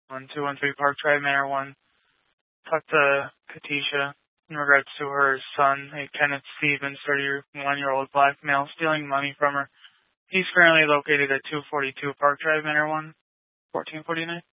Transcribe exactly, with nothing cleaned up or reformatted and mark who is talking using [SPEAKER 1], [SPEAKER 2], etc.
[SPEAKER 1] one two one three Park Drive, Manor one. Talk to Katisha in regards to her son, a Kenneth Stevens, thirty-one-year-old black male, stealing money from her. He's currently located at two forty-two Park Drive, Manor one, fourteen forty-nine.